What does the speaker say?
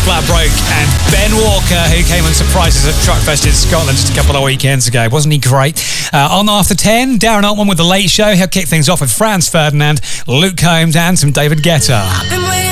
Ladbroke and Ben Walker, who came and surprised us at Truckfest in Scotland just a couple of weekends ago. Wasn't he great? On after 10, Darren Altman with The Late Show. He'll kick things off with Franz Ferdinand, Luke Combs and some David Guetta.